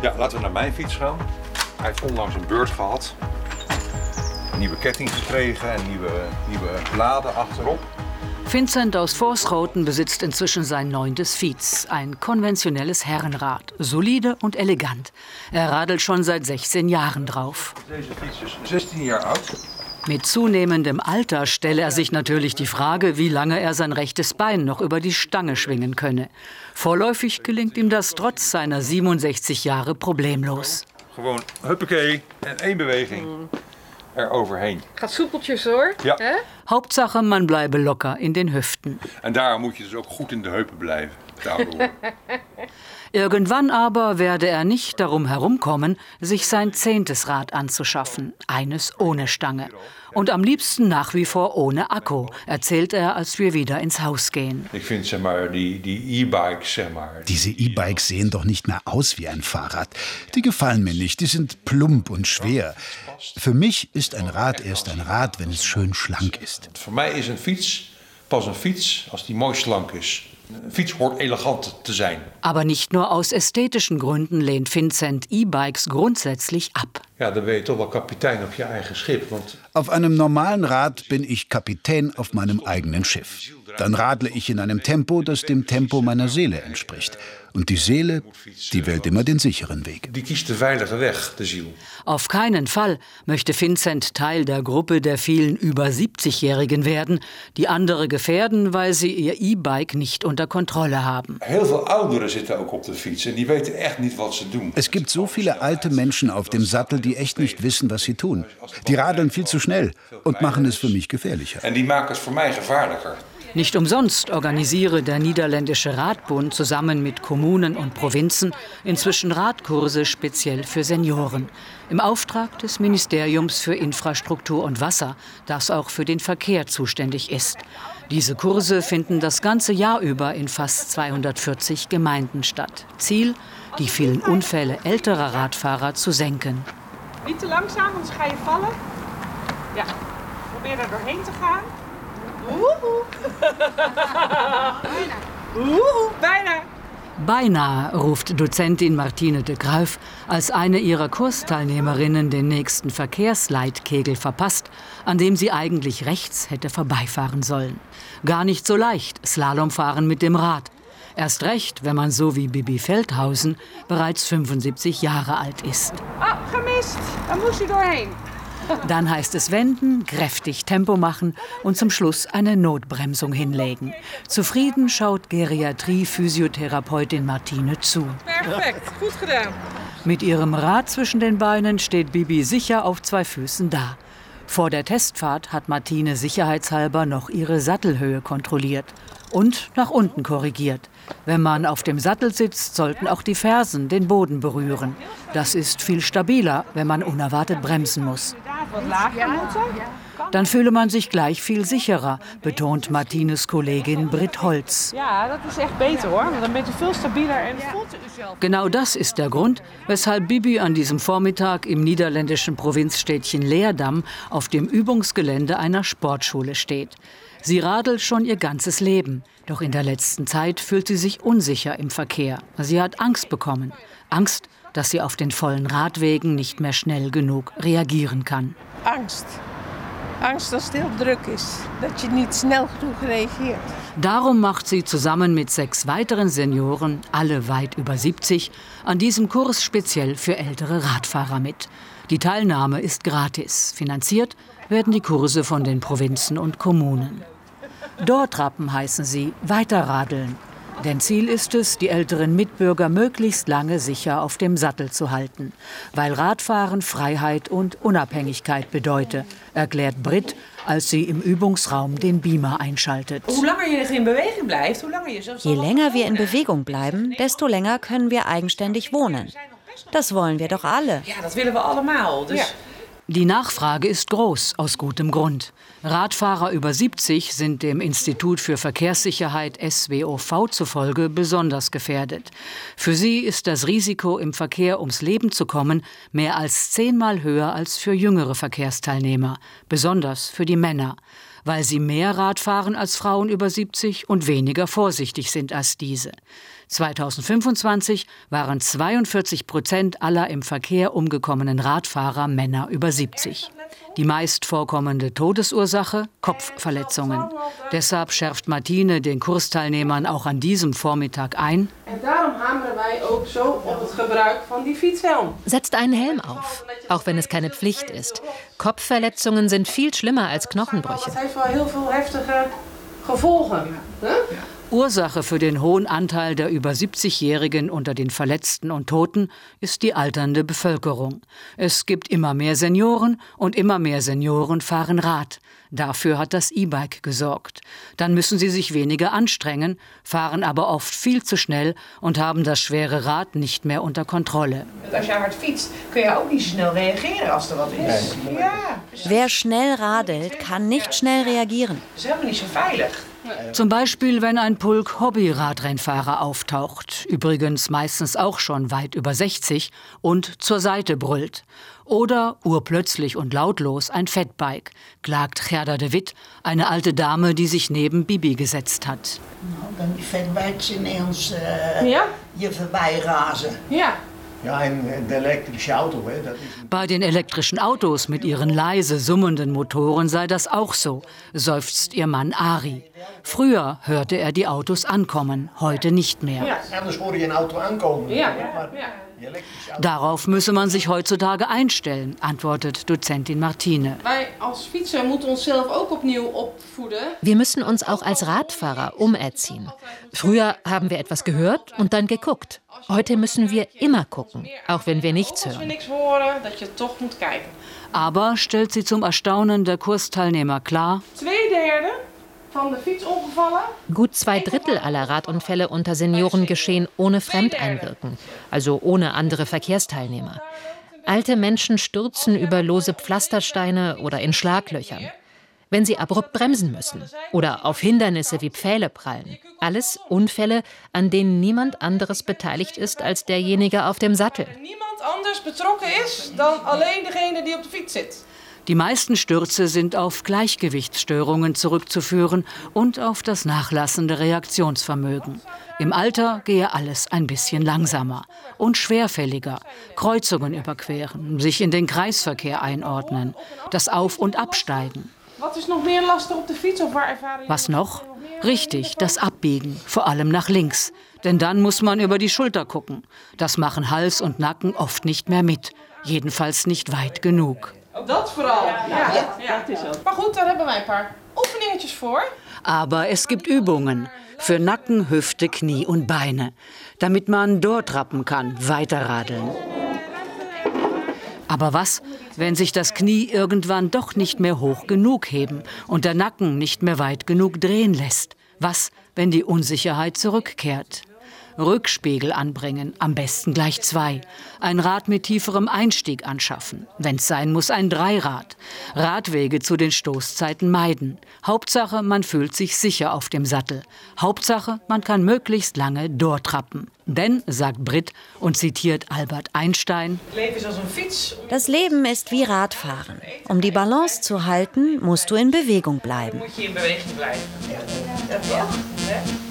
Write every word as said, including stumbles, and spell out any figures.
Ja, laten we naar mijn fiets gaan. Hij heeft onlangs een beurt gehad. Een nieuwe ketting gekregen en nieuwe, nieuwe bladen achterop. Vincent aus Vorschoten besitzt inzwischen sein neuntes Fiets. Ein konventionelles Herrenrad. Solide und elegant. Er radelt schon seit sechzehn Jahren drauf. Deze fiets is zestien jaar oud. Mit zunehmendem Alter stelle er sich natürlich die Frage, wie lange er sein rechtes Bein noch über die Stange schwingen könne. Vorläufig gelingt ihm das trotz seiner siebenundsechzig Jahre problemlos. Gewoon huppakee en één beweging er overheen. Gaat soepeltjes hoor. Ja. Hè? Hauptsache, man bleibe locker in den Hüften. En daarom moet je dus ook goed in de heupen blijven. Daardoor. Irgendwann aber werde er nicht darum herumkommen, sich sein zehntes Rad anzuschaffen, eines ohne Stange. Und am liebsten nach wie vor ohne Akku, erzählt er, als wir wieder ins Haus gehen. Ich finde, zeg maar, die, die E-Bikes, zeg maar. Diese E-Bikes sehen doch nicht mehr aus wie ein Fahrrad. Die gefallen mir nicht, die sind plump und schwer. Für mich ist ein Rad erst ein Rad, wenn es schön schlank ist. Voor mij is een fiets pas een fiets als die mooi slank is. Een fiets hoort elegant te zijn. Aber nicht nur aus ästhetischen Gründen lehnt Vincent E-Bikes grundsätzlich ab. Ja, dan ben je toch wel kapitein op je eigen schip. Want Auf einem normalen Rad bin ich Kapitän auf meinem eigenen Schiff. Dann radle ich in einem Tempo, das dem Tempo meiner Seele entspricht. Und die Seele, die wählt immer den sicheren Weg. die kiest de veilige weg, de ziel. Auf keinen Fall möchte Vincent Teil der Gruppe der vielen über siebzigjährigen werden, die andere gefährden, weil sie ihr E-Bike nicht unter Kontrolle haben. Heel veel ouderen zitten ook op de fiets en die weten echt niet wat ze doen. Es gibt so viele alte Menschen auf dem Sattel, die echt nicht wissen, was sie tun. Die radeln viel zu schnell und machen es für mich gefährlicher. En die maken het voor mij gevaarlijker. Nicht umsonst organisiere der Niederländische Radbund zusammen mit Kommunen und Provinzen inzwischen Radkurse speziell für Senioren. Im Auftrag des Ministeriums für Infrastruktur und Wasser, das auch für den Verkehr zuständig ist. Diese Kurse finden das ganze Jahr über in fast zweihundertvierzig Gemeinden statt. Ziel, die vielen Unfälle älterer Radfahrer zu senken. Niet te langzaam, anders ga je vallen. Ja, probeer er doorheen te gaan. Woehoe. Woehoe, bijna. Beinahe, ruft Dozentin Martine de Gruif, als eine ihrer Kursteilnehmerinnen den nächsten Verkehrsleitkegel verpasst, an dem sie eigentlich rechts hätte vorbeifahren sollen. Gar nicht so leicht, Slalomfahren mit dem Rad. Erst recht, wenn man so wie Bibi Feldhausen bereits fünfundsiebzig Jahre alt ist. Ah, gemist. Dan moest je doorheen. Dann heißt es wenden, kräftig Tempo machen und zum Schluss eine Notbremsung hinlegen. Zufrieden schaut Geriatrie-Physiotherapeutin Martine zu. Perfekt, goed gedaan. Mit ihrem Rad zwischen den Beinen steht Bibi sicher auf zwei Füßen da. Vor der Testfahrt hat Martine sicherheitshalber noch ihre Sattelhöhe kontrolliert und nach unten korrigiert. Wenn man auf dem Sattel sitzt, sollten auch die Fersen den Boden berühren. Das ist viel stabiler, wenn man unerwartet bremsen muss. Dann fühle man sich gleich viel sicherer, betont Martines Kollegin Britt Holz. Ja, dat is echt beter hoor, want dan bent u veel stabieler en voelt u uzelf. Genau das ist der Grund, weshalb Bibi an diesem Vormittag im niederländischen Provinzstädtchen Leerdam auf dem Übungsgelände einer Sportschule steht. Sie radelt schon ihr ganzes Leben, doch in der letzten Zeit fühlt sie sich unsicher im Verkehr. Sie hat Angst bekommen. Angst, dass sie auf den vollen Radwegen nicht mehr schnell genug reagieren kann. Angst. Angst dass es heel druk ist, dass je nicht schnell genug reagiert. Darum macht sie zusammen mit sechs weiteren Senioren, alle weit über siebzig, an diesem Kurs speziell für ältere Radfahrer mit. Die Teilnahme ist gratis. Finanziert werden die Kurse von den Provinzen und Kommunen. Dortrappen heißen sie, weiterradeln. Denn Ziel ist es, die älteren Mitbürger möglichst lange sicher auf dem Sattel zu halten. Weil Radfahren Freiheit und Unabhängigkeit bedeute, erklärt Britt, als sie im Übungsraum den Beamer einschaltet. Je länger wir in Bewegung bleiben, desto länger können wir eigenständig wohnen. Das wollen wir doch alle. Ja, dat willen we allemaal. Dus... Die Nachfrage ist groß, aus gutem Grund. Radfahrer über siebzig sind dem Institut für Verkehrssicherheit S W O V zufolge besonders gefährdet. Für sie ist das Risiko, im Verkehr ums Leben zu kommen, mehr als zehnmal höher als für jüngere Verkehrsteilnehmer, besonders für die Männer. weil sie mehr Rad fahren als Frauen über siebzig und weniger vorsichtig sind als diese. zweitausendfünfundzwanzig waren zweiundvierzig Prozent aller im Verkehr umgekommenen Radfahrer Männer über siebzig. Die meist vorkommende Todesursache? Kopfverletzungen. Deshalb schärft Martine den Kursteilnehmern auch an diesem Vormittag ein: Setzt einen Helm auf, auch wenn es keine Pflicht ist. Kopfverletzungen sind viel schlimmer als Knochenbrüche. Ursache für den hohen Anteil der über siebzigjährigen unter den Verletzten und Toten ist die alternde Bevölkerung. Es gibt immer mehr Senioren und immer mehr Senioren fahren Rad. Dafür hat das E-Bike gesorgt. Dann müssen sie sich weniger anstrengen, fahren aber oft viel zu schnell und haben das schwere Rad nicht mehr unter Kontrolle. Als je hard fietst, kun je ook niet so schnell reageren als er wat is. Ja. Wer schnell radelt, kann nicht schnell reagieren. Das ist helemaal nicht so veilig. Zum Beispiel, wenn ein Pulk Hobby-Radrennfahrer auftaucht, übrigens meistens auch schon weit über sechzig, und zur Seite brüllt. Oder urplötzlich und lautlos ein Fatbike, klagt Gerda de Wit, eine alte Dame, die sich neben Bibi gesetzt hat. Dan die Fatbikes ineens uh, Ja? je voorbij razen. Ja. Ja, een elektrische Auto. Hè, dat is... Bei den elektrischen Autos mit ihren leise summenden Motoren sei das auch so, seufzt ihr Mann Ari. Früher hörte er die Autos ankommen, heute nicht mehr. Ja. Anders hoor je een auto aankomen. Ja. Maar Ja. die elektrische Auto... Darauf müsse man sich heutzutage einstellen, antwortet Dozentin Martine. Wij als fietser moeten onszelf ook opnieuw opvoeden. Wir müssen uns auch als Radfahrer umerziehen. Früher haben wir etwas gehört und dann geguckt. Heute müssen wir immer gucken, auch wenn wir nichts Als we hören. niks horen, dat je toch moet kijken. Aber, stellt sie zum Erstaunen der Kursteilnehmer klar, Twee derde van de fietsongevallen. Gut zwei Drittel aller Radunfälle unter Senioren geschehen ohne Fremdeinwirken, also ohne andere Verkehrsteilnehmer. Alte Menschen stürzen über lose Pflastersteine oder in Schlaglöchern. Wenn sie abrupt bremsen müssen oder auf Hindernisse wie Pfähle prallen. Alles Unfälle, an denen niemand anderes beteiligt ist als derjenige auf dem Sattel. Niemand anders betrokken is dan alleen degene die op de fiets zit. die meisten Stürze sind auf Gleichgewichtsstörungen zurückzuführen und auf das nachlassende Reaktionsvermögen. Im Alter gehe alles ein bisschen langsamer und schwerfälliger. Kreuzungen überqueren, sich in den Kreisverkehr einordnen, das Auf- und Absteigen. Was noch? Richtig, das Abbiegen, vor allem nach links. Denn dann muss man über die Schulter gucken. Das machen Hals und Nacken oft nicht mehr mit. Jedenfalls nicht weit genug. Dat vooral. Ja, ja, ja. Dat is ook. Maar goed, daar hebben wij een paar oefeningetjes voor. Aber es gibt Übungen für Nacken, Hüfte, Knie und Beine, damit man dort rappen kann, weiterradeln. Aber was, wenn sich das Knie irgendwann doch nicht mehr hoch genug heben und der Nacken nicht mehr weit genug drehen lässt? Was, wenn die Unsicherheit zurückkehrt? Rückspiegel anbringen, am besten gleich zwei. Ein Rad mit tieferem Einstieg anschaffen. Wenn's sein muss, ein Dreirad. Radwege zu den Stoßzeiten meiden. Hauptsache, man fühlt sich sicher auf dem Sattel. Hauptsache, man kann möglichst lange durchtrappen. Denn, sagt Britt und zitiert Albert Einstein, das Leben ist wie Radfahren. Um die Balance zu halten, musst du in Bewegung bleiben. Moet je in beweging blijven. Ja. Ja.